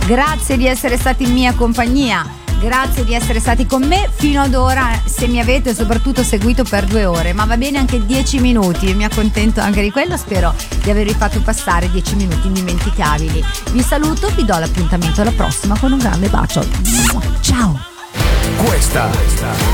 Grazie di essere stati in mia compagnia, grazie di essere stati con me fino ad ora, se mi avete soprattutto seguito per 2 ore, ma va bene anche 10 minuti, mi accontento anche di quello, spero di avervi fatto passare 10 minuti indimenticabili. Vi saluto, vi do l'appuntamento alla prossima con un grande bacio. Ciao! Questa